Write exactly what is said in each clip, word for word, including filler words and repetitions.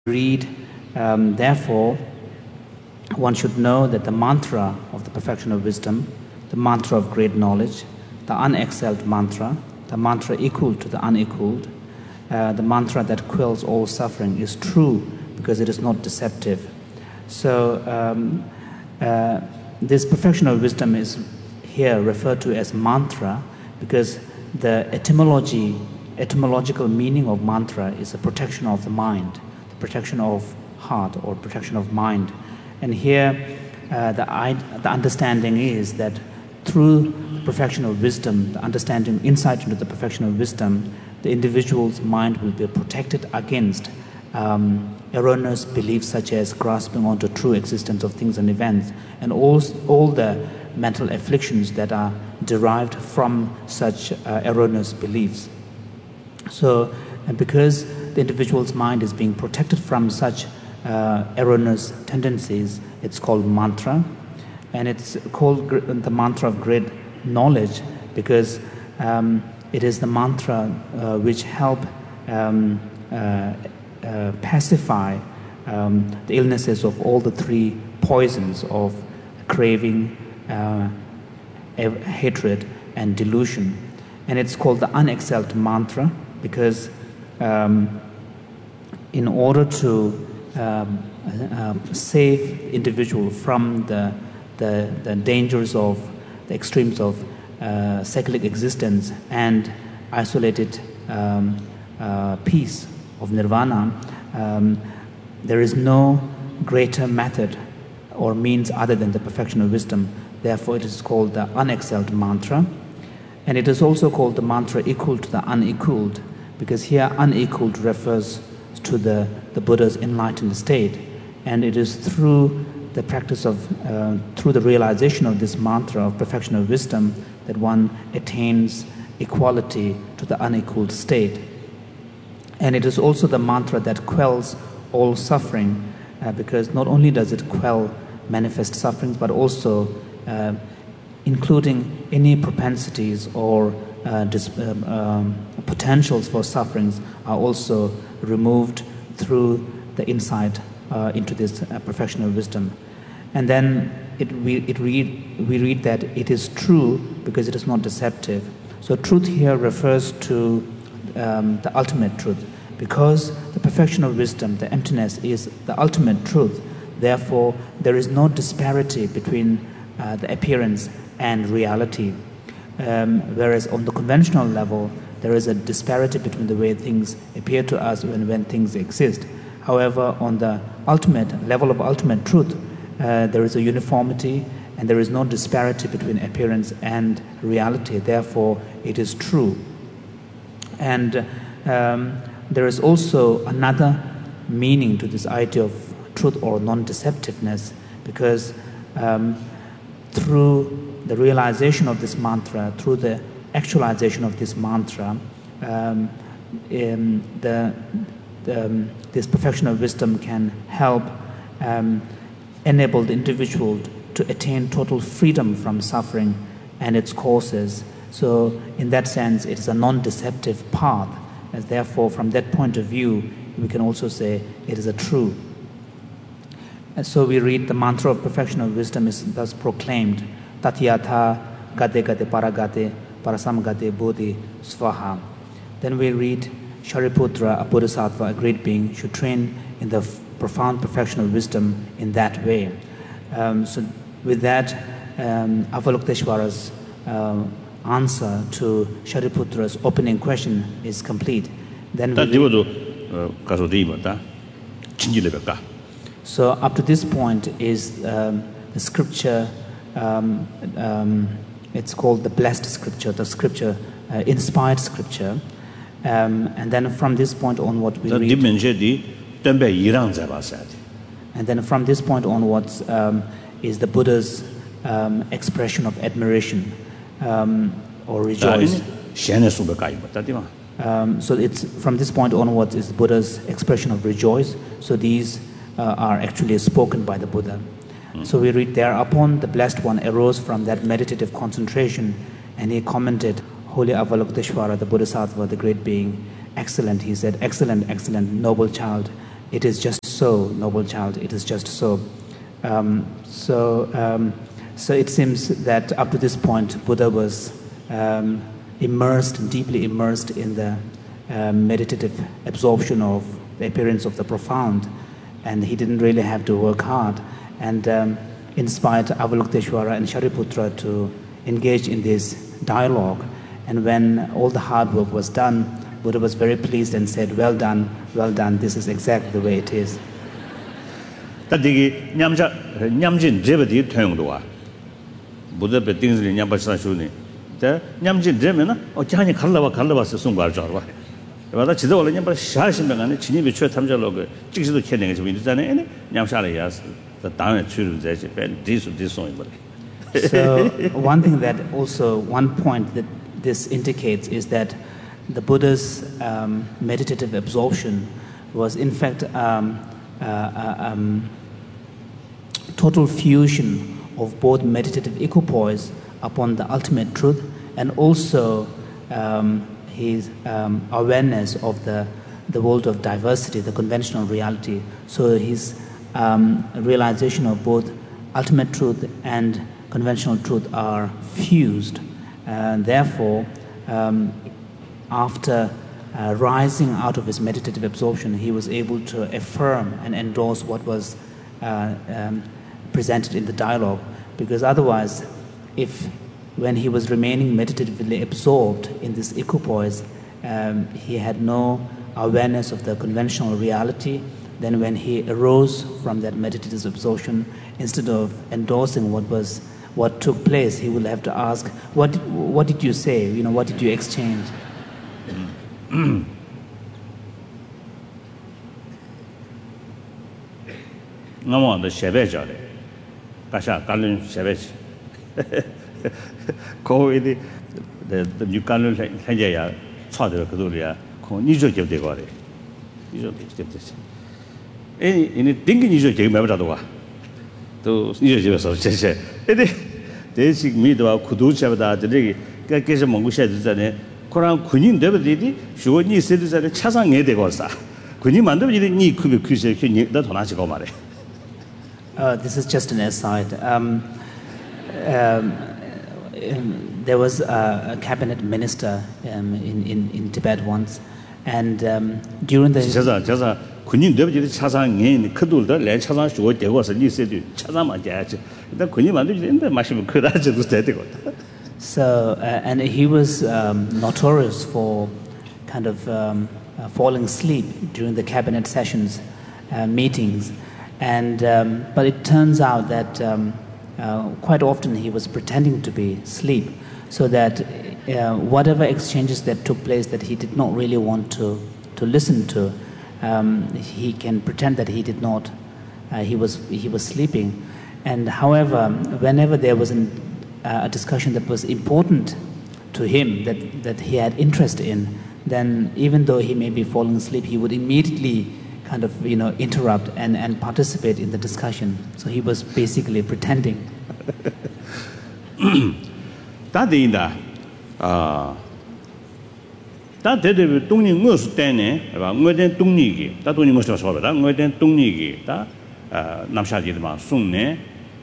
read, um, therefore, one should know that the mantra of the perfection of wisdom, the mantra of great knowledge, the unexcelled mantra, the mantra equal to the unequaled, uh, the mantra that quells all suffering is true because it is not deceptive. So um, uh, this perfection of wisdom is here referred to as mantra because the etymology, etymological meaning of mantra is the protection of the mind, the protection of heart or protection of mind. And here uh, the, the understanding is that through the perfection of wisdom, the understanding, insight into the perfection of wisdom, the individual's mind will be protected against um, erroneous beliefs such as grasping onto true existence of things and events, and all, all the mental afflictions that are derived from such uh, erroneous beliefs. So, and because the individual's mind is being protected from such uh, erroneous tendencies, it's called mantra, and it's called the mantra of great knowledge because um, it is the mantra uh, which help um, uh, uh, pacify um, the illnesses of all the three poisons of craving, uh, hatred, and delusion. And it's called the unexcelled mantra because um, in order to um, uh, save the individual from the, the, the dangers of the extremes of uh, cyclic existence and isolated um, uh, peace of nirvana, um, there is no greater method or means other than the perfection of wisdom. Therefore, it is called the unexcelled mantra. And it is also called the mantra equal to the unequaled, because here unequaled refers to the, the Buddha's enlightened state. And it is through the practice of, uh, through the realization of this mantra of perfection of wisdom that one attains equality to the unequaled state. And it is also the mantra that quells all suffering, uh, because not only does it quell manifest sufferings, but also uh, including any propensities or uh, dis- um, um, potentials for sufferings are also removed through the insight uh, into this uh, perfection of wisdom. And then it, we, it read, we read that it is true because it is not deceptive. So truth here refers to um, the ultimate truth. Because the perfection of wisdom, the emptiness, is the ultimate truth. Therefore, there is no disparity between uh, the appearance and reality. Um, whereas on the conventional level, there is a disparity between the way things appear to us and when things exist. However, on the ultimate level of ultimate truth, uh, there is a uniformity and there is no disparity between appearance and reality. Therefore, it is true. And um, there is also another meaning to this idea of truth or non-deceptiveness, because um, through the realization of this mantra, through the actualization of this mantra, um, in the, the, um, this perfection of wisdom can help um, enable the individual to attain total freedom from suffering and its causes. So in that sense, it is a non-deceptive path. And therefore, from that point of view, we can also say it is a true. And so we read the mantra of perfection of wisdom is thus proclaimed, Tatyatha gate gate paragate parasam gate bodhi svaha. Then we read, Shariputra, a bodhisattva, a great being, should train in the f- profound perfection of wisdom in that way. Um, so with that, um, Avalokiteshvara's uh, answer to Shariputra's opening question is complete. Then we so up to this point is um, the scripture, um, um, it's called the blessed scripture, the scripture, uh, inspired scripture. Um, and then from this point onward we read, and then from this point onwards um, is the Buddha's um, expression of admiration. Um, or rejoice. Um, so it's from this point onwards is the Buddha's expression of rejoice. So these uh, are actually spoken by the Buddha. Mm. So we read, thereupon the Blessed One arose from that meditative concentration and he commented, Holy Avalokiteshvara, the Bodhisattva, the great being, excellent, he said, excellent, excellent, noble child, it is just so, noble child, it is just so. Um, so, um, so it seems that up to this point, Buddha was um, immersed, deeply immersed in the uh, meditative absorption of the appearance of the profound, and he didn't really have to work hard, and um, inspired Avalokiteshvara and Shariputra to engage in this dialogue. And when all the hard work was done, Buddha was very pleased and said, well done, well done, this is exactly the way it is. Tadigi nyamja nyamjin jebadi tongdoa. Buddha be things in nyambasa shuni. The nyamjin jemena, or Chani Kalava Kalava Sungar Jarva. But that's all in Yamba Shashim and Chini Bichu Tamjalog, Chisu Kenning is with any Nyamshalias, the down to this this song. So, one thing that also, one point that this indicates is that the Buddha's um, meditative absorption was in fact um, uh, uh, um, total fusion of both meditative equipoise upon the ultimate truth and also um, his um, awareness of the, the world of diversity, the conventional reality. So his um, realization of both ultimate truth and conventional truth are fused. And therefore, um, after uh, rising out of his meditative absorption, he was able to affirm and endorse what was uh, um, presented in the dialogue. Because otherwise, if when he was remaining meditatively absorbed in this equipoise, um, he had no awareness of the conventional reality, then when he arose from that meditative absorption, instead of endorsing what was what took place, he will have to ask, what, what did you say? You know, what did you exchange? No, the Shevejare. Kasha, Kalun Shevej. Ko the the new Kalun Hajaya, Father Kaduria, Ko Nijo Jev de Gore. Nijo Jev this. Any in a thinking Nijo Jev Mavadua. To Nijo Jev of Cheshe. They seek me to Kudu Shavada, the day, Kakes Mongusha, the Koran Kunin Devidi, Shuni cities at the Chasang Edegosa. Kunim and the Ni Kubi Kusa, that Honachigomare. This is just an aside. Um, um, um, there was a, a cabinet minister um, in, in, in Tibet once, and um, during the 군인 되지 차상에 그들도 내 차상 쇼 되고서 니세도 차상만 돼야지. 일단 군인 만들는데 마시면 그다지도 되고. So uh, and he was um, notorious for kind of um, uh, falling asleep during the cabinet sessions, uh, meetings, and um, but it turns out that um, uh, quite often he was pretending to be asleep, so that uh, whatever exchanges that took place that he did not really want to to listen to. Um, he can pretend that he did not, uh, he was he was sleeping, and however, whenever there was an, uh, a discussion that was important to him, that, that he had interest in, then even though he may be falling asleep, he would immediately kind of you know interrupt and, and participate in the discussion. So he was basically pretending. That is that. 다 대대 동리 무엇 때네 봐 뭐된 동리기 다 동리 무엇 소리다 뭐된 동리기 다 남샤지들만 송네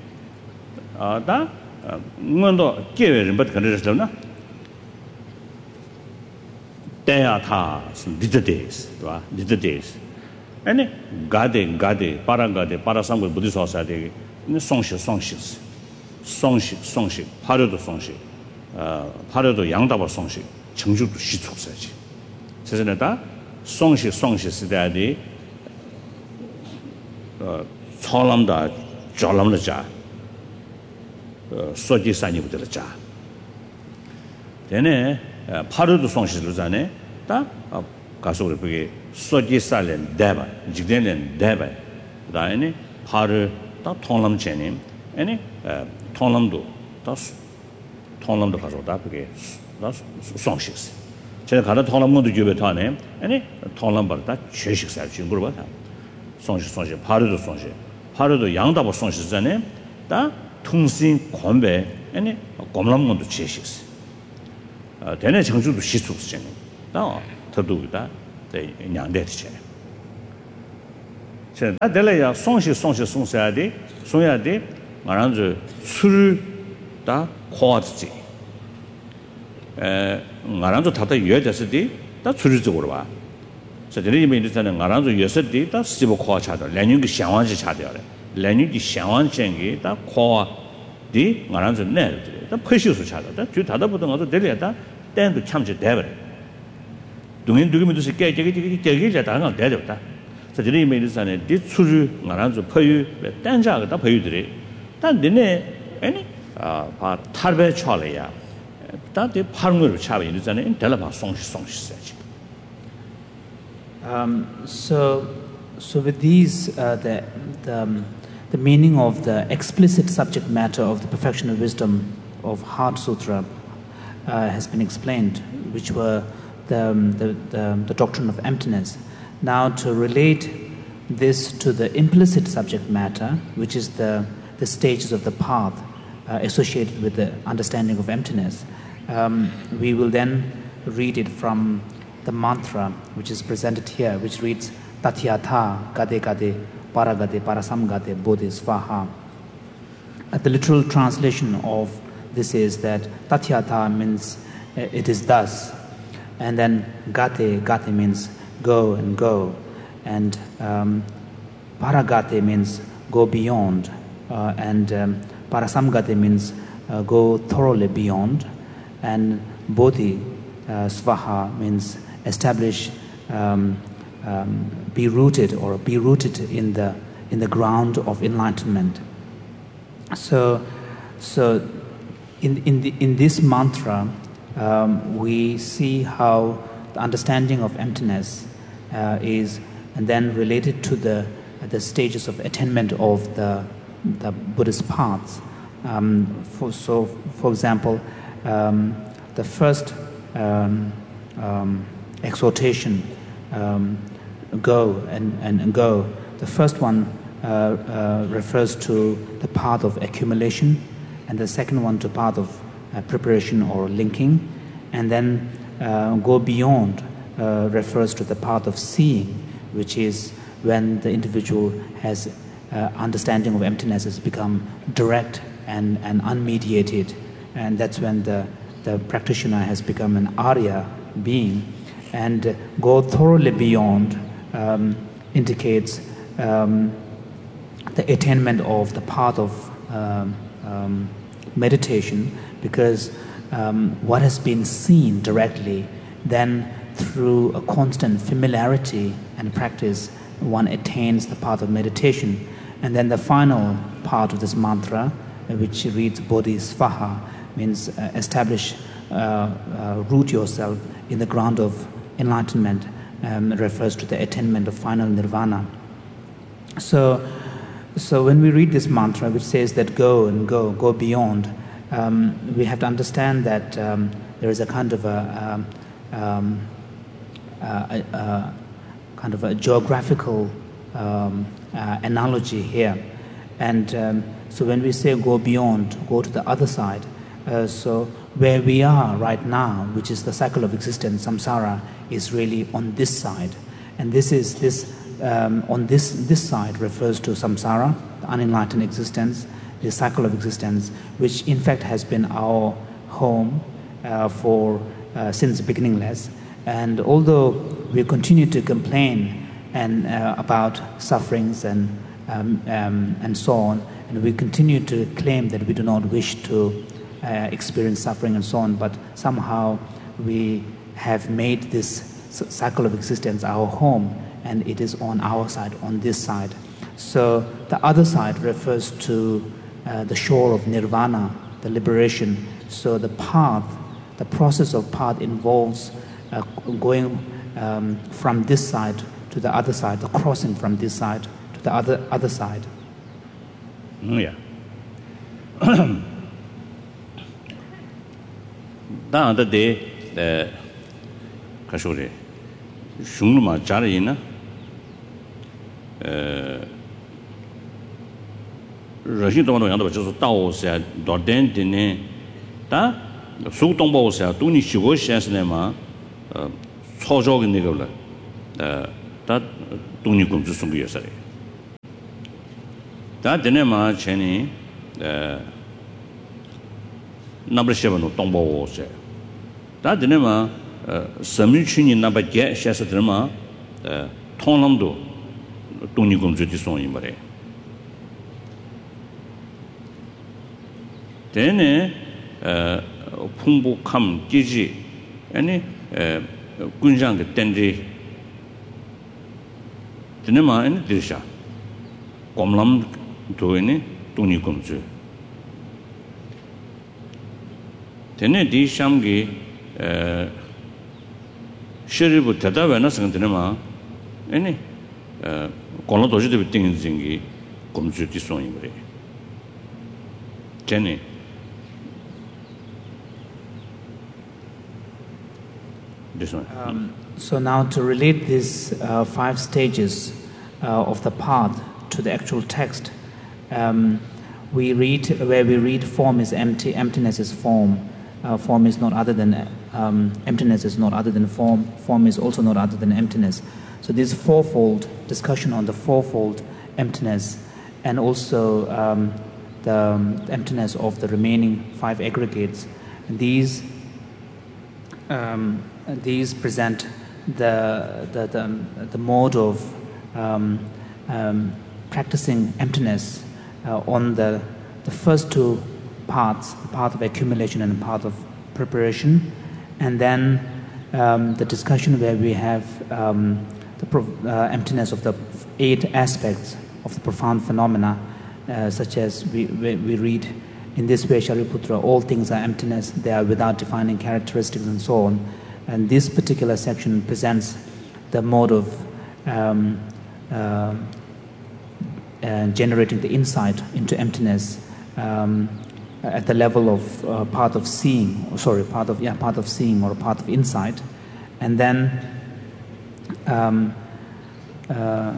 아다 뭐도 계획을 못 그러잖아 대야타 리더데스 봐 리더데스 아니 가데 가데 파랑가데 파라상고 부디소사데 이 송시 송시 송시 송시 파르도 송시 어 파르도 양다바 송시 청주도 시축사지. 그래서 송시 송시 시대에 어 처람다 절람다 자. 어 소지산이부터 자. 되네 파르도 송시를 자네. 다 가서 그게 소지산은 대바, 직대는 대바. 그다음에 파르 다 통람제님. 아니 통람도 다 통람도 가서 다 그게 that's songs. 제가 가다 통람문도 주베타네. 아니 통람바다 최식살 중으로 봐. songs songs 파르도 songs. 파르도 양다보 songs잖아요. 다 통신 권배 아니 검람문도 최식스. 아 대내 정주도 시축스잖아요. 다 더도다. 네 양대지잖아요. 자 달라야 송시 송시 송사야데 송야데 말한저 술 다 코아지 에 말한저 다다 여자스디 다 술적으로 봐 자 저리 이면에서는 말한저 여서디 다 스티브 코아 차다 레닌기 상황지 차대요 레닌기 상황쟁이 다 코아디 말한저 내 다 퍼시우스 차다 주 다다 보던 것도 내려다 땡도 참지 대버 동행 두기면도 새끼 저기 저기 저기 다가 대졌다 자 저리 이면에서는 디 술을 말한저 퍼유 땡자가 다 퍼유들이 단 내내 아니 아 탈배 쳐려야 다들 파는 차be 이잖아요. 달라봐 송시 송시 Um so so with these uh, the the um, the meaning of the explicit subject matter of the perfection of wisdom of Heart Sutra uh, has been explained, which were the, um, the the the doctrine of emptiness. Now to relate this to the implicit subject matter, which is the the stages of the path Uh, associated with the understanding of emptiness, um, we will then read it from the mantra which is presented here, which reads Tatyatha Gade Gade Paragade Parasamgade Bodhi Svaha. Uh, the literal translation of this is that Tatyatha means uh, it is thus, and then Gate Gate means go and go, and um, Paragate means go beyond, uh, and um, Parasamgate means uh, go thoroughly beyond, and Bodhi uh, Svaha means establish, um, um, be rooted or be rooted in the in the ground of enlightenment. So, so in in the, in this mantra, um, we see how the understanding of emptiness uh, is, and then related to the the stages of attainment of the the Buddhist paths. Um, for, so, for example, um, the first um, um, exhortation, um, go and, and, and go, the first one uh, uh, refers to the path of accumulation, and the second one to path of uh, preparation or linking, and then uh, go beyond uh, refers to the path of seeing, which is when the individual has Uh, understanding of emptiness has become direct and, and unmediated, and that's when the, the practitioner has become an Arya being. And uh, go thoroughly beyond um, indicates um, the attainment of the path of um, um, meditation, because um, what has been seen directly, then through a constant familiarity and practice, one attains the path of meditation. And then the final part of this mantra, which reads Bodhi Svaha, means uh, establish, uh, uh, root yourself in the ground of enlightenment, um, refers to the attainment of final nirvana. So, so when we read this mantra, which says that go and go, go beyond, um, we have to understand that um, there is a kind of a, um, um, a, a, a kind of a geographical um, Uh, analogy here, and um, so when we say go beyond, go to the other side, uh, so where we are right now, which is the cycle of existence, samsara, is really on this side, and this is this um, on this this side refers to samsara, the unenlightened existence, the cycle of existence, which in fact has been our home uh, for uh, since beginningless, and although we continue to complain and uh, about sufferings and um, um, and so on, and we continue to claim that we do not wish to uh, experience suffering and so on, but somehow we have made this cycle of existence our home, and it is on our side, on this side. So the other side refers to uh, the shore of nirvana, the liberation. So the path, the process of path involves uh, going um, from this side to the other side, the crossing from this side to the other other side. Yeah. Da da de the kashore shunglu ma jari na eh rajin dong dong yang de jiu dao xia duo den de ne da su dong bo xia du ni xu guo xian shi ne ma eh cao zhao ge ne ge le eh 다 독립금주 송비였어요. 다 되네마 쳔이 에 number seven no tongbo se 다 되네마 섬유춘이 number 게 셔서 들마 에 통남도 동리공주지 송이 말에 되네 에 풍부함 기지 아니 에 군장의 땐지 되네마 아니 들샤 곰람 도에네 동리공주 되네 디샴기 에 셔리부 대다외나 생각되네마 아니 에 곰람 도지도 띵진기 공주 디송이 말에 제네 Um, so now to relate these uh, five stages uh, of the path to the actual text, um, we read where we read form is empty, emptiness is form, uh, form is not other than um, emptiness is not other than form, form is also not other than emptiness. So this fourfold discussion on the fourfold emptiness and also um, the um, emptiness of the remaining five aggregates, these. Um, These present the the the, the mode of um, um, practicing emptiness uh, on the the first two paths, the path of accumulation and the path of preparation, and then um, the discussion where we have um, the uh, emptiness of the eight aspects of the profound phenomena, uh, such as we, we we read in this way, Shariputra, all things are emptiness; they are without defining characteristics, and so on. And this particular section presents the mode of um, uh, uh, generating the insight into emptiness um, at the level of uh, path of seeing, or sorry, path of yeah, path of seeing or path of insight, and then um, uh,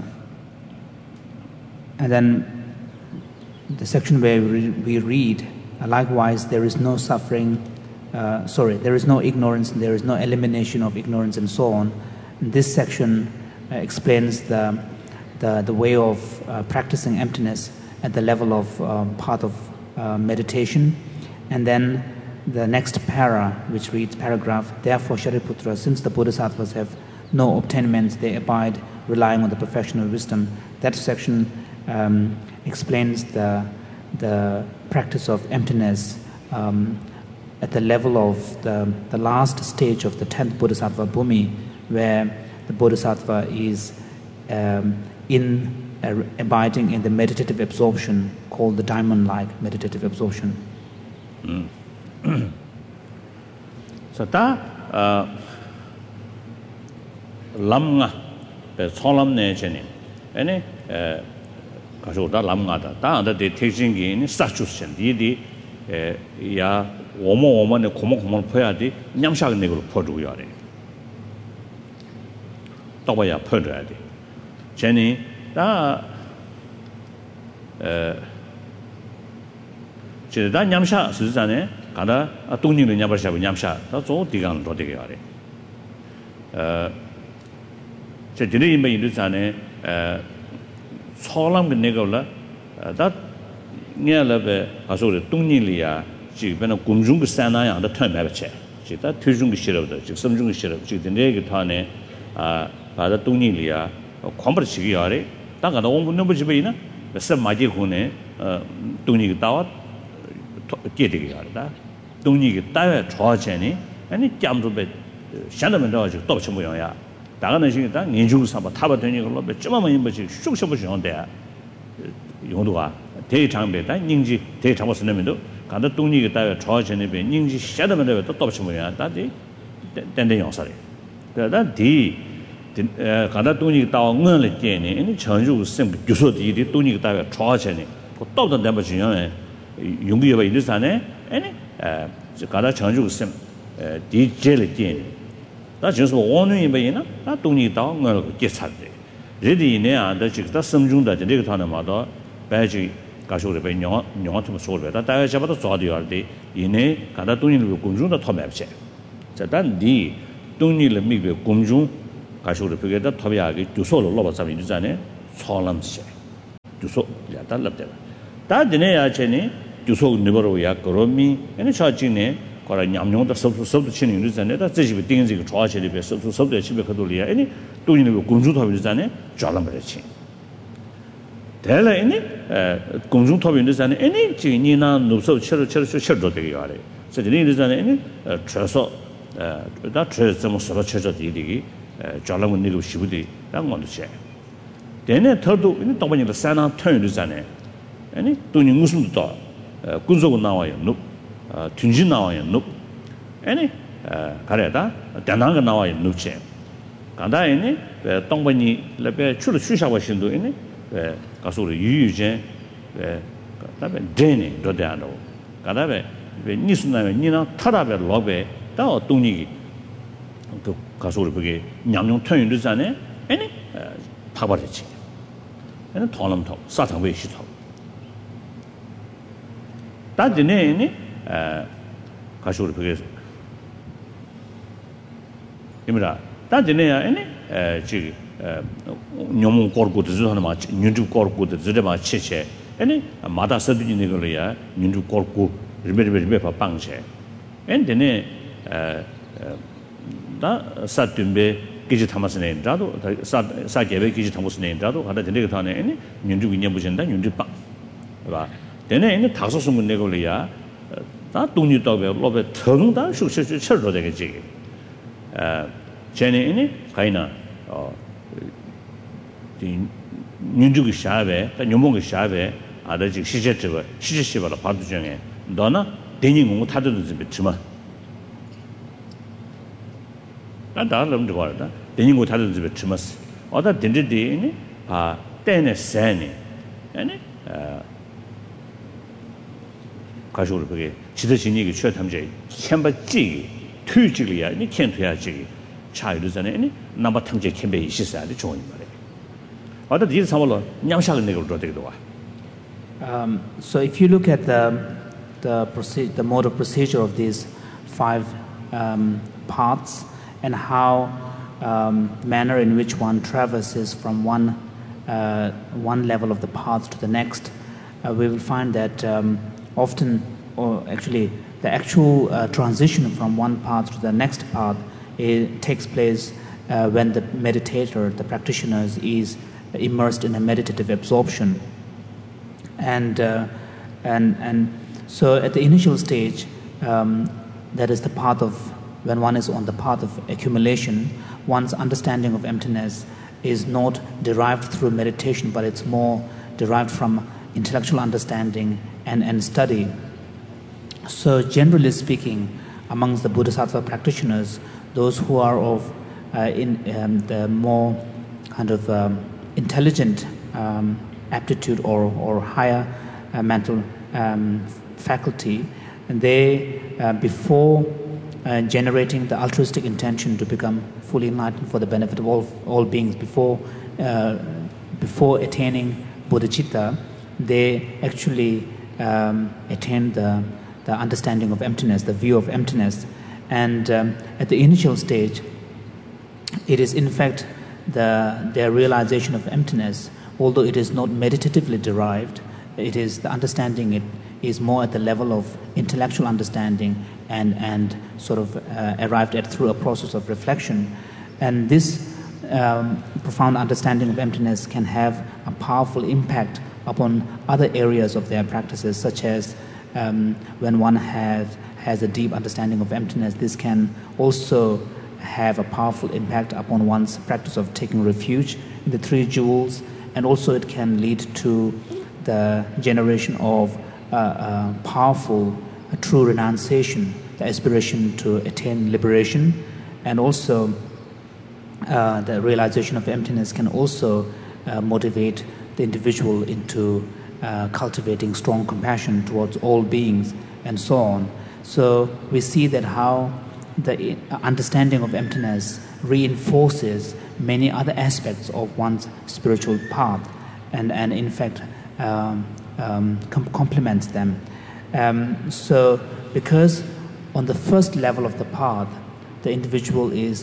and then the section where we, we read, uh, likewise, there is no suffering. Uh, sorry, there is no ignorance, there is no elimination of ignorance, and so on. And this section uh, explains the, the the way of uh, practicing emptiness at the level of um, part of uh, meditation. And then the next para, which reads paragraph, therefore, Shariputra, since the Bodhisattvas have no obtainments, they abide relying on the perfection of wisdom. That section um, explains the the practice of emptiness um, at the level of the, the last stage of the tenth Bodhisattva Bhumi, where the Bodhisattva is um, in uh, abiding in the meditative absorption called the diamond-like meditative absorption. Mm. So that uh, lamga solam ne chene ene kaso da lamga da da da de teaching in sachushen di di ya 오모 오모네 고모고모 퍼야지 냠샤가 내고 퍼주고야 돼. 또봐야 퍼줘야 돼. 제니 다 에, 제다 냠샤 스잖아요. 가다 동님을 냠버샤고 냠샤. 다저 디간 더 되게 하래. 어. 제 드네 임에 이르잖아요. 에, 소람 내가라. 다 냐라베 가서를 동님이야. 지금 공중의 산나양의 텀매버체 지다 퇴중의 싫어도 지금 섬중의 싫어 지금 내게 타네 아 바다 동리리아 컴버치기 하래 다가다 온 넘버 집에이나 몇 마디 후네 어 동리가 따와 깨되게 하다 동리가 따에 좋아지니 아니 짬도베 샹다면 더 지금 또 모양이야 다가는 시기다 년중 삼바 타바 되는 걸로 몇점만 임버지 쑥쑥 보시는데 용도가 대장배다 닝지 대장보 쓰면도 가다 동리가 따에 좋아지는 배 닝지 샤다면 또 또치 모양 다지 땡땡 용사래 그러다 디 가다 동리가 따와 응을 깨니 아니 전주 sem 교소들이 동리가 따에 좋아지니 그 또도 내가 중요해 용기가 이르사네 아니 에 가다 전주 sem 디젤 깨니 나就是오늘 이메이나 나 동리가 따와 응을 깨차대 레디네 안다 직다 섬중다 저기 타는 마다 배지 가쇼를 배 영어 영어 좀 소를 다 다야 잡아도 좋아도 할때 이내 가다 돈이를 공중도 터매지 자단디 돈이를 미베 공중 가쇼를 배게다 터비하게 주소를 넣어 잡이 주잖아요 소람시 주소 야 달랍대 다 드네 야체니 주소 니버로 야 그러미 에네 차진네 거라 냠뇽도 섭섭 섭도 치는 일이잖아요 다 제집에 띵지 그 좋아하시리 배 섭섭 섭도 집에 가돌이야 에니 또 있는 거 공주탑이잖아요 잘람 버렸지 대라 에니 공중탑인데잖아요 에니 지니나 노서 쳐쳐 쳐쳐 쳐도 되게 하래 그래서 이제는 에니 쳐서 다 쳐서 뭐 서로 쳐져 되게 잘람은 이거 시부디 당만도 쳐 대네 더도 이 동반이가 산나 턴이잖아요 아니 돈이 무슨 또 군소고 나와요 눕 tunji 나와요 눕 아니 가래다 대나가 나와요 눕체 간다에니 동반이 레베 출을 추샤고 신도 있네 가서 우리 유유제 그다음에 데니 도대안로 그다음에 니스나면 니나 타라베 로베 다 어떤이 그 가서 우리 그게 냠용 턴이잖아요 아니 파버리지 아니 돈음토 사탕왜 시토 다지네니 에 가서 우리 그게 이미라 다지네야 아니 에 지금 뇽 거르고도 저는 막 뉴주 거르고도 저래 막 치체 아니 마다 서드니 거야 뉴주 거르고 리베리베 방체 엔데네 에다 사tumbe 기지 담았으네 자도 사 사계배 기지 담았으네 자도 하다 되게 타네 아니 뉴주 위년 보신다 뉴주 방 봐 되네 이제 다섯 숨은 내걸이야 다 돈이 더 로베 텅다 숙식을 철로 되겠지 에 쟤네 이니 가이나 어 뉴주기 샤베 뉴몽기 샤베 아다지 시제적 시제시바라 바도 중에 너나 대니 공부 타도도 집에 주마 나 다른 거 말다 대니 공부 타도도 집에 주마스 어다 딘디디니 아 때네 세니 아니 어 가지고 그게 지도진이 취해 탐제 첨바지 투지리야 니 켄투야지 차이르잖아요 니 남바 탐제 켄베 있으셔야 돼 좋은 말이에요 어다 이 상황로 냠샤를 내고 되기도 와 Um, so if you look at the the, proce- the mode of procedure of these five um, paths and how um, manner in which one traverses from one uh, one level of the path to the next, uh, we will find that um, often, or actually, the actual uh, transition from one path to the next path it takes place uh, when the meditator, the practitioner, is immersed in a meditative absorption. And uh, and and so at the initial stage, um, that is the path of when one is on the path of accumulation. One's understanding of emptiness is not derived through meditation, but it's more derived from intellectual understanding and and study. So generally speaking, amongst the Bodhisattva practitioners, those who are of uh, in um, the more kind of um, intelligent um, aptitude or, or higher uh, mental um, faculty, and they, uh, before uh, generating the altruistic intention to become fully enlightened for the benefit of all, all beings, before, uh, before attaining bodhicitta, they actually um, attain the, the understanding of emptiness, the view of emptiness. And um, at the initial stage, it is in fact the, their realization of emptiness. Although it is not meditatively derived, it is the understanding it is more at the level of intellectual understanding and, and sort of uh, arrived at through a process of reflection. And this um, profound understanding of emptiness can have a powerful impact upon other areas of their practices, such as um, when one has, has a deep understanding of emptiness, this can also have a powerful impact upon one's practice of taking refuge in the three jewels. And also it can lead to the generation of uh, uh, powerful, uh, true renunciation, the aspiration to attain liberation. And also uh, the realization of emptiness can also uh, motivate the individual into uh, cultivating strong compassion towards all beings and so on. So we see that how the understanding of emptiness reinforces many other aspects of one's spiritual path and, and in fact um, um, com- complements them. Um, so because on the first level of the path, the individual is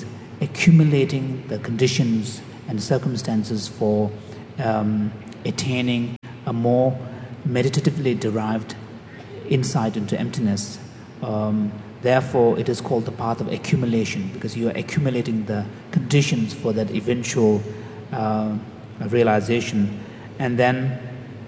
accumulating the conditions and circumstances for um, attaining a more meditatively derived insight into emptiness. Um, therefore, it is called the path of accumulation, because you are accumulating the conditions for that eventual uh, realization. And then,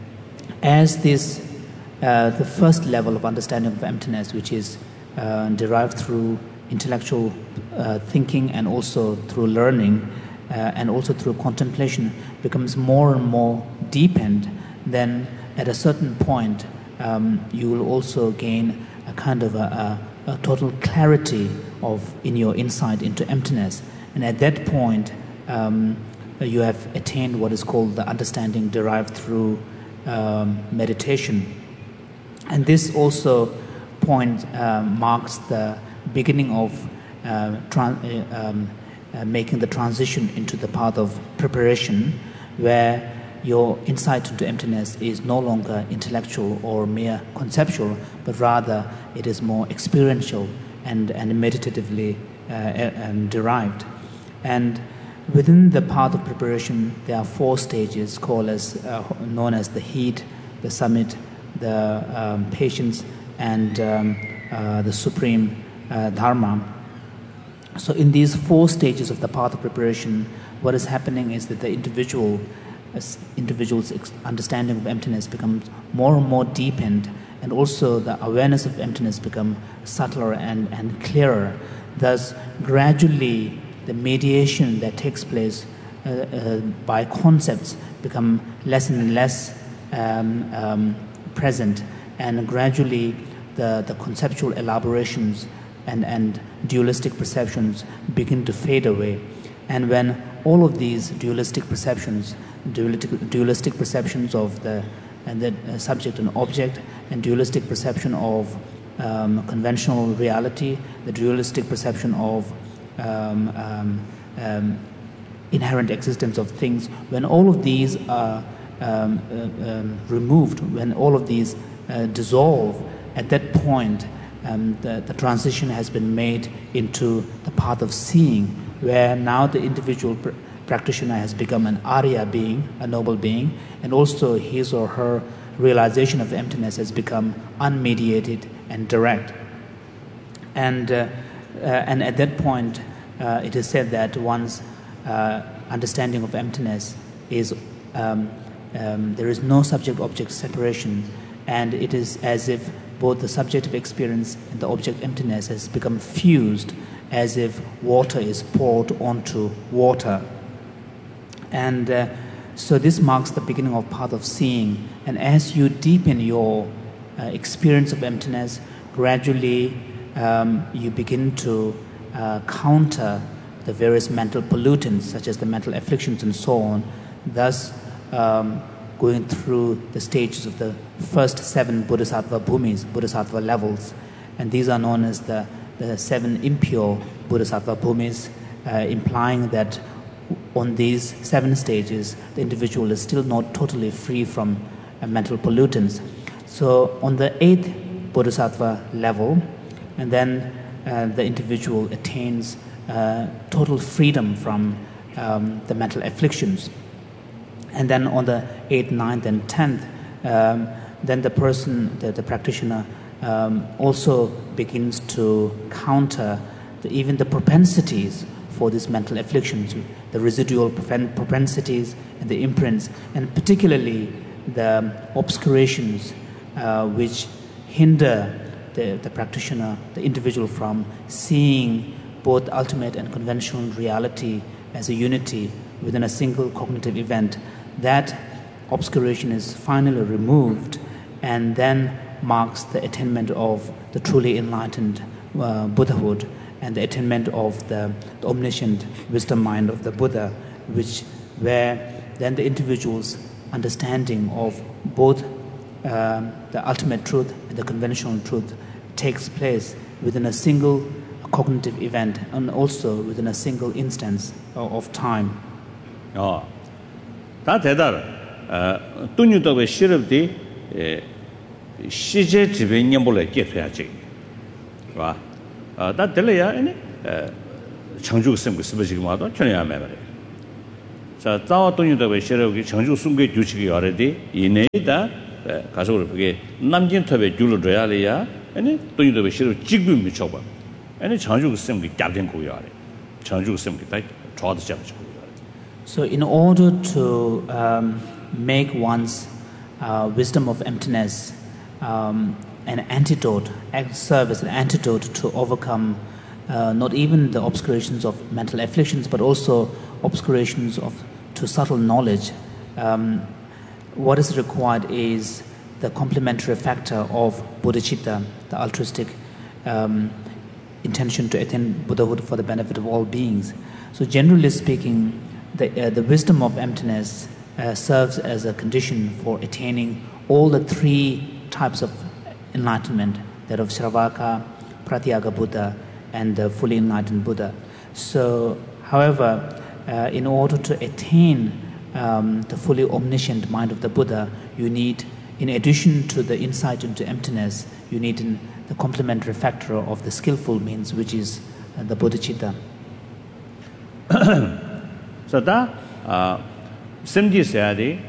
as this, uh, the first level of understanding of emptiness, which is uh, derived through intellectual uh, thinking and also through learning uh, and also through contemplation, becomes more and more deepened, then at a certain point um, you will also gain a kind of a, a, a total clarity of in your insight into emptiness. And at that point um, you have attained what is called the understanding derived through um, meditation. And this also point uh, marks the beginning of uh, tran- uh, um, uh, making the transition into the path of preparation, where your insight into emptiness is no longer intellectual or mere conceptual, but rather it is more experiential and, and meditatively uh, um, derived. And within the path of preparation, there are four stages called as uh, known as the heat, the summit, the um, patience, and um, uh, the supreme uh, dharma. So in these four stages of the path of preparation, what is happening is that the individual as individual's understanding of emptiness becomes more and more deepened, and also the awareness of emptiness becomes subtler and, and clearer. Thus, gradually, the mediation that takes place uh, uh, by concepts become less and less um, um, present, and gradually the, the conceptual elaborations and, and dualistic perceptions begin to fade away. And when all of these dualistic perceptions, dualistic, dualistic perceptions of the, and the uh, subject and object, and dualistic perception of um, conventional reality, the dualistic perception of um, um, um, inherent existence of things, when all of these are um, uh, um, removed, when all of these uh, dissolve, at that point um, the, the transition has been made into the path of seeing, where now the individual pr- practitioner has become an Arya being, a noble being, and also his or her realization of emptiness has become unmediated and direct. And, uh, uh, and at that point, uh, it is said that one's uh, understanding of emptiness is, um, um, there is no subject-object separation, and it is as if both the subjective experience and the object emptiness has become fused, as if water is poured onto water. And uh, so this marks the beginning of path of seeing. And as you deepen your uh, experience of emptiness, gradually um, you begin to uh, counter the various mental pollutants, such as the mental afflictions and so on, thus um, going through the stages of the first seven Bodhisattva bhumis, Bodhisattva levels. And these are known as the, the seven impure Bodhisattva bhumis, uh, implying that on these seven stages, the individual is still not totally free from uh, mental pollutants. So on the eighth Bodhisattva level, and then uh, the individual attains uh, total freedom from um, the mental afflictions. And then on the eighth, ninth, and tenth, um, then the person, the, the practitioner, um, also begins to counter the, even the propensities for these mental afflictions, the residual propensities and the imprints, and particularly the obscurations uh, which hinder the, the practitioner, the individual, from seeing both ultimate and conventional reality as a unity within a single cognitive event. That obscuration is finally removed, and then marks the attainment of the truly enlightened uh, Buddhahood, and the attainment of the, the omniscient wisdom mind of the Buddha, which where then the individual's understanding of both um, the ultimate truth and the conventional truth takes place within a single cognitive event, and also within a single instance of, of time. Oh, that 대단해. 어, 돈유도의 시럽디 시제 지배념을 깨펴야지. 와. 아, 다 들려야 아니. 어, 창조성 그 스페시기 뭐도 전혀 안 말이야. 자 자와 동유도의 시력이 청주 숨게 규칙이 어레디 이내다 가서 그게 남진 탑에 줄을 줘야리야 아니 동유도의 시력 지금 미쳐봐 아니 청주 쌤이 잡된 거야 청주 쌤이 다 좋아도 잡지. So in order to um, make one's uh, wisdom of emptiness um, an antidote, serve as an antidote to overcome uh, not even the obscurations of mental afflictions, but also obscurations of to subtle knowledge, um, what is required is the complementary factor of bodhicitta, the altruistic um, intention to attain Buddhahood for the benefit of all beings. So generally speaking, the, uh, the wisdom of emptiness uh, serves as a condition for attaining all the three types of enlightenment, that of Shravaka, Pratyaga Buddha, and the fully enlightened Buddha. So, however, uh, in order to attain um, the fully omniscient mind of the Buddha, you need, in addition to the insight into emptiness, you need in the complementary factor of the skillful means, which is uh, the bodhicitta. So that uh, simji sayadi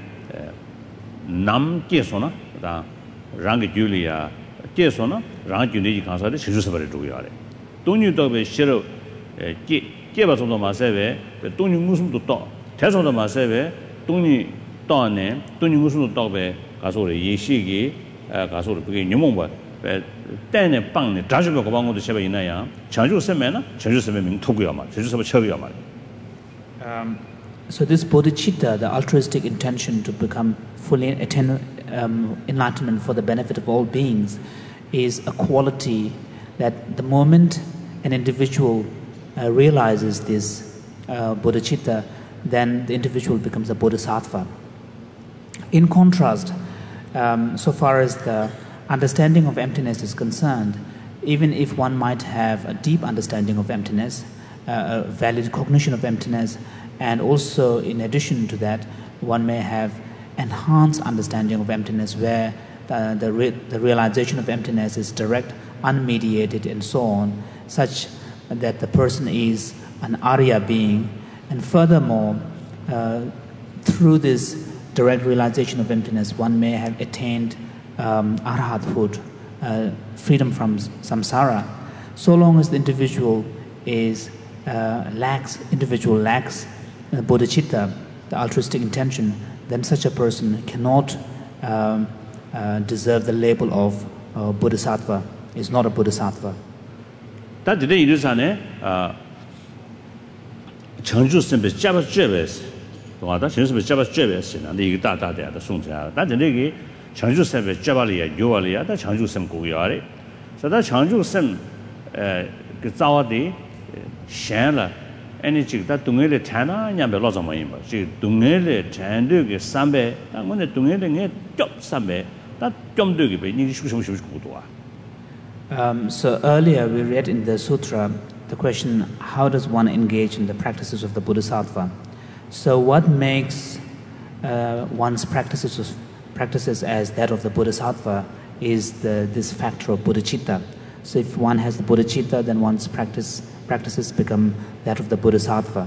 nam kesona da rang julia kesona rang juni kansa de shisu sabare do yare donyu do be shiro ke ke ba sondo ma sebe donyu musum do to te sondo ma sebe donyu to ne donyu musum do be ga so le yi shi gi ga so le ge nyumong ba be dan ne bang ne da shi be ko bang do shebe ina ya changju seme na changju seme ming to ya ma changju sebe che ya ma. Um, so this bodhicitta, the altruistic intention to become fully attain um, enlightenment for the benefit of all beings, is a quality that the moment an individual uh, realizes this uh, bodhicitta, then the individual becomes a bodhisattva. In contrast, um, so far as the understanding of emptiness is concerned, even if one might have a deep understanding of emptiness, uh, a valid cognition of emptiness, and also in addition to that, one may have enhanced understanding of emptiness where the, the, re, the realization of emptiness is direct, unmediated, and so on, such that the person is an Arya being. And furthermore, uh, through this direct realization of emptiness, one may have attained um, arhathood, uh, freedom from samsara. So long as the individual is uh, lacks, individual lacks uh, bodhicitta, the altruistic intention, then such a person cannot um, uh, deserve the label of uh, bodhisattva. Is not a bodhisattva. That today you say, uh, Changju simple Java Jeves, what that is Java Jeves, and the data there, the Sunja. That the niggy Changju simple Javalia, Yualia, that Changju sim Guyari. So that Changju sim Gazawadi, Shana, any chick that Tungele Tana, Yambe Lozamaima. She Tungele Tandu, Sambe, and when the Tungele job Sambe, that Jom Dugi, Nishu. Um, so earlier we read in the sutra the question, how does one engage in the practices of the bodhisattva? So what makes uh, one's practices practices as that of the bodhisattva is the, this factor of bodhicitta. So if one has the bodhicitta, then one's practice practices become that of the bodhisattva.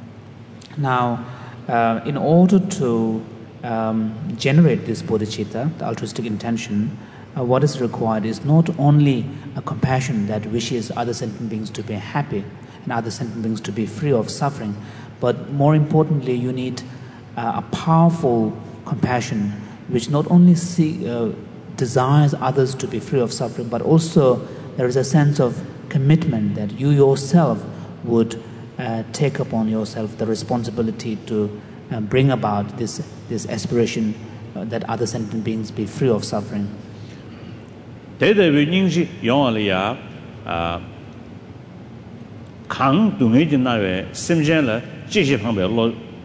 Now, uh, in order to um, generate this bodhicitta, the altruistic intention, Uh, what is required is not only a compassion that wishes other sentient beings to be happy and other sentient beings to be free of suffering, but more importantly, you need uh, a powerful compassion which not only see, uh, desires others to be free of suffering, but also there is a sense of commitment that you yourself would uh, take upon yourself the responsibility to uh, bring about this, this aspiration uh, that other sentient beings be free of suffering. Tētē wē nīngshī yōngā lī yā kāng dūngē jī nā wē sīmzhēn lā jīshī phāng bē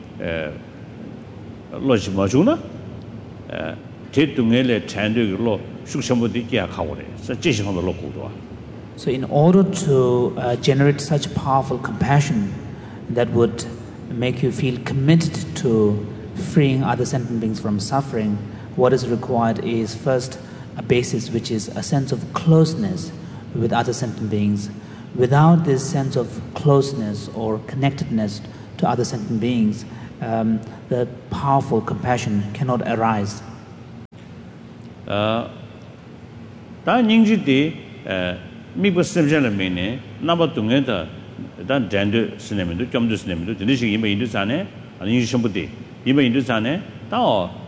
lō jī mā chū na tē dūngē lē chān dū kī lō shūk shāmbu dī kī yā kā wā rē sā jīshī phāng bē lō kū duwa. So in order to uh, generate such powerful compassion that would make you feel committed to freeing other sentient beings from suffering, what is required is first a basis which is a sense of closeness with other sentient beings. Without this sense of closeness or connectedness to other sentient beings, um, the powerful compassion cannot arise. 다 닝지디 미버 셈절을 메네 나바 동에다 단 젠드 스네면도 좀도 스네면도 드리시 이메 인도산에 아니 셴부디 이메 인도산에 다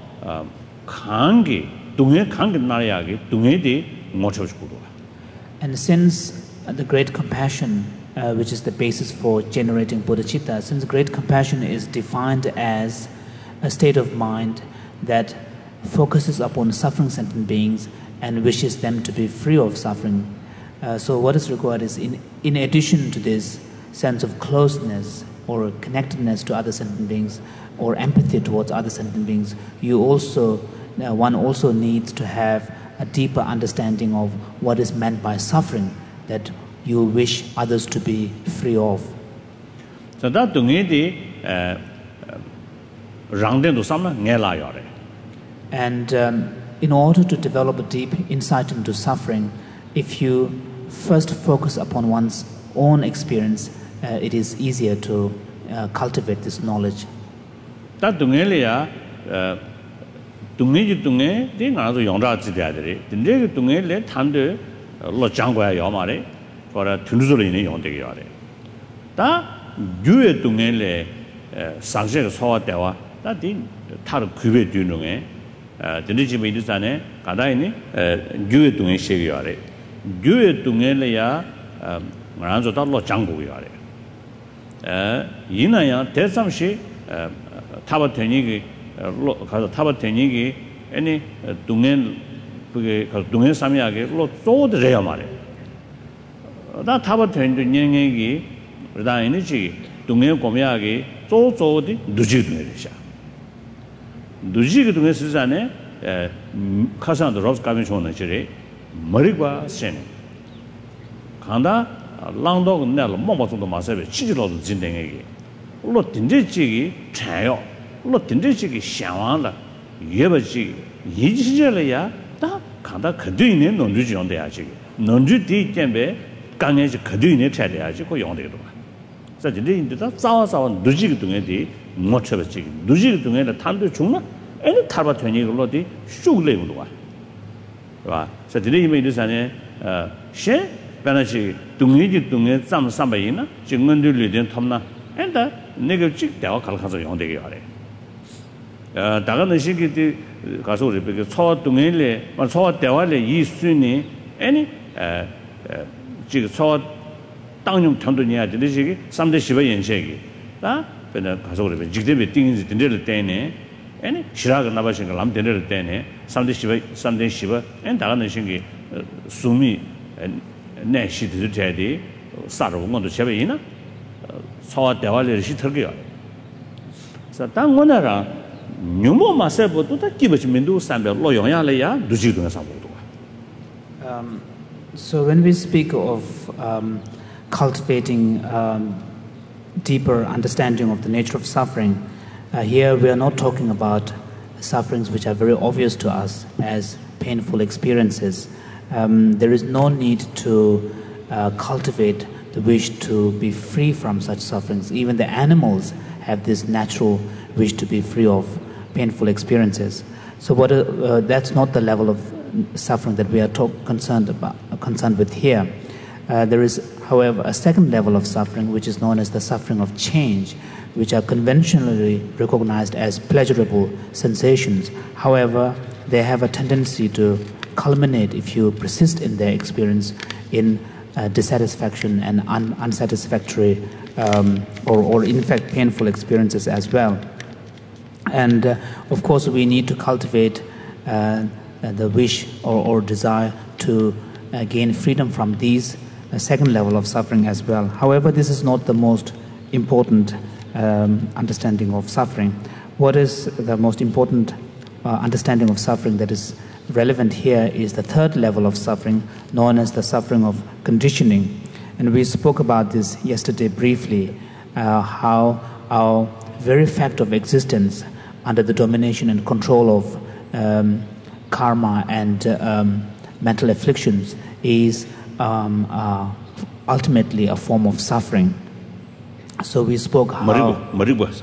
강기 동에 강기 나라야기 동에디 모쳐주고. And since uh, the great compassion, uh, which is the basis for generating bodhicitta, since great compassion is defined as a state of mind that focuses upon suffering sentient beings and wishes them to be free of suffering. Uh, so what is required is, in, in addition to this sense of closeness or connectedness to other sentient beings or empathy towards other sentient beings, you also, uh, one also needs to have a deeper understanding of what is meant by suffering that you wish others to be free of. So that 동에디 랑된도 삼나 녜라 요래. And um, in order to develop a deep insight into suffering, if you first focus upon one's own experience, uh, it is easier to uh, cultivate this knowledge. 다 동에리야 동에지 동에 내가서 용자지대야들이 근데 동에래 탄데 로장과야 요마래 거라 튼두소리네 용되게 요래 다 유의 동에래 상세가 소화되와 다디 타르 규베 뒤능에 근데 지금 이들산에 가다이니 유의 동에 시기 요래 유의 동에래야 말아서 다 로장고 요래 에 이나야 대삼시 타바테니기 로 가서 타바테니기 아니 동엔 그게 그 동엔 삼야게 로 쪼드래야 말해. 나 타바테니 년행이 그다음에지 동엔 고미야게 쪼쪼디 누지드네샤. 누지기 동엔 스잔에 에 카산도 로스 가면쇼는 저래 머리과 신. 간다 랑도 내가 뭐뭐도 마세베 치지로도 진행하게. 로 딘제지기 차요. 로 딘제지기 샹왕라 예버지 이지절이야 다 간다 그뒤네 논주지 용돼야지 논주 뒤 때문에 강에지 그뒤네 차려야지 그 용되도 자 진짜 인도다 싸워싸워 누지기 동에디 못 쳐버지 누지기 동에는 탄도 죽나 애는 타바 되니 그러디 쑥레고도 와 봐. 자 진짜 이메 이르산에 어셰 변하시 동에지 동에 짬 삼바이나 증언들이 된 탐나 엔다 내가 직 대화 갈가서 용되게 하래 어 다가는 시기들 가서 우리 그 초동에래 초 대화래 이 순이 아니 에 지금 초 당용 편도니야 되는 시기 삼 대 십의 연세기 다 변은 가서 우리 직대비 띵인지 된들 때네 아니 시라가 나바신 걸 남 된들 때네 삼 대 십의 삼 대 십의 엔 다가는 시기 수미 내시들 제디 사로 건도 제베이나 초 대화래 시터게요 자 당원하라 Um, so when we speak of um, cultivating um, deeper understanding of the nature of suffering, uh, here we are not talking about sufferings which are very obvious to us as painful experiences. Um, there is no need to uh, cultivate the wish to be free from such sufferings. Even the animals have this natural wish to be free of painful experiences. So what uh, uh, that's not the level of suffering that we are talk, concerned about uh, concerned with here. Uh, there is, however, a second level of suffering which is known as the suffering of change, which are conventionally recognized as pleasurable sensations. However, they have a tendency to culminate, if you persist in their experience, in uh, dissatisfaction and un- unsatisfactory um, or, or in fact painful experiences as well. And uh, of course we need to cultivate uh, the wish or, or desire to uh, gain freedom from these uh, second level of suffering as well. However, this is not the most important um, understanding of suffering. What is the most important uh, understanding of suffering that is relevant here is the third level of suffering, known as the suffering of conditioning. And we spoke about this yesterday briefly, uh, how our very fact of existence under the domination and control of um, karma and uh, um, mental afflictions is um, uh, ultimately a form of suffering. So we spoke how... Maribu, Maribu. Sorry.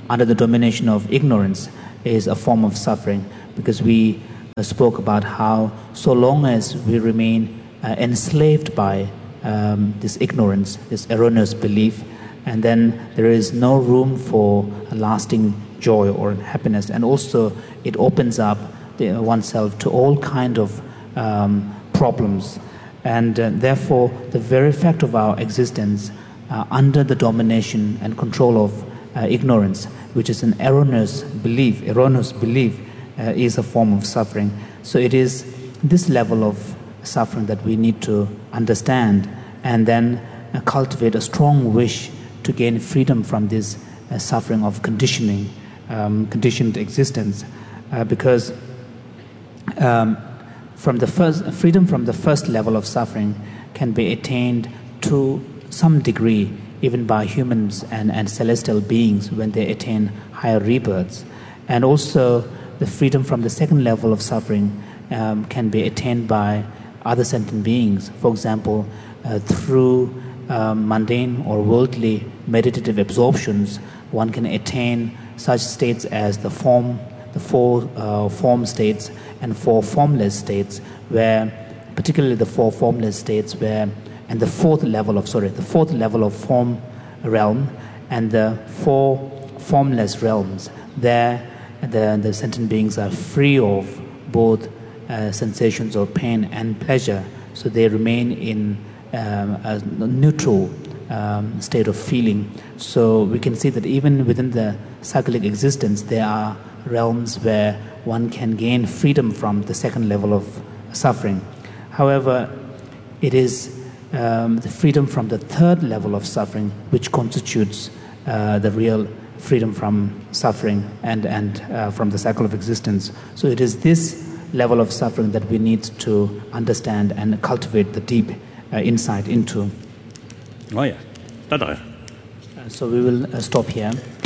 under the domination of ignorance is a form of suffering, because we uh, spoke about how so long as we remain uh, enslaved by um, this ignorance, this erroneous belief, and then there is no room for a lasting joy or happiness, and also it opens up the, oneself to all kind of um, problems, and uh, therefore the very fact of our existence uh, under the domination and control of uh, ignorance, which is an erroneous belief, erroneous belief uh, is a form of suffering. So it is this level of suffering that we need to understand, and then uh, cultivate a strong wish to gain freedom from this uh, suffering of conditioning, um, conditioned existence, uh, because um, from the first freedom from the first level of suffering can be attained to some degree even by humans and, and celestial beings when they attain higher rebirths. And also the freedom from the second level of suffering um, can be attained by other sentient beings. For example, uh, through um, mundane or worldly meditative absorptions, one can attain such states as the form, the four uh, form states and four formless states, where particularly the four formless states where and the fourth level of sorry the fourth level of form realm and the four formless realms, there the, the sentient beings are free of both uh, sensations of pain and pleasure, so they remain in um, a neutral um, state of feeling. So we can see that even within the cyclic existence there are realms where one can gain freedom from the second level of suffering. However, it is Um, the freedom from the third level of suffering which constitutes uh, the real freedom from suffering and, and uh, from the cycle of existence. So it is this level of suffering that we need to understand and cultivate the deep uh, insight into. Oh yeah, that's right. Uh, so we will uh, stop here.